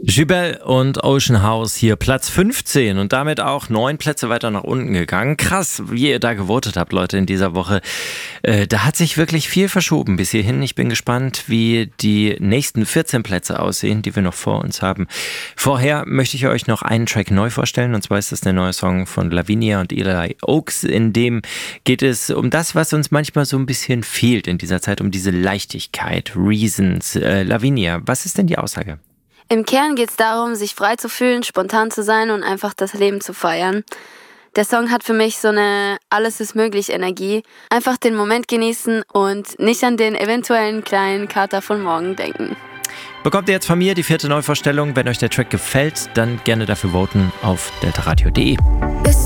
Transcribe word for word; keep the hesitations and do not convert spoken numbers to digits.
Gibel und Ocean House hier Platz fünfzehn und damit auch neun Plätze weiter nach unten gegangen. Krass, wie ihr da gewotet habt, Leute, in dieser Woche. Äh, da hat sich wirklich viel verschoben bis hierhin. Ich bin gespannt, wie die nächsten vierzehn Plätze aussehen, die wir noch vor uns haben. Vorher möchte ich euch noch einen Track neu vorstellen, und zwar ist das der neue Song von Lavinia und Eli Oaks. In dem geht es um das, was uns manchmal so ein bisschen fehlt in dieser Zeit, um diese Leichtigkeit, Reasons. Äh, Lavinia, was ist denn die Aussage? Im Kern geht es darum, sich frei zu fühlen, spontan zu sein und einfach das Leben zu feiern. Der Song hat für mich so eine Alles-ist-möglich-Energie. Einfach den Moment genießen und nicht an den eventuellen kleinen Kater von morgen denken. Bekommt ihr jetzt von mir die vierte Neuvorstellung. Wenn euch der Track gefällt, dann gerne dafür voten auf deltaradio punkt de.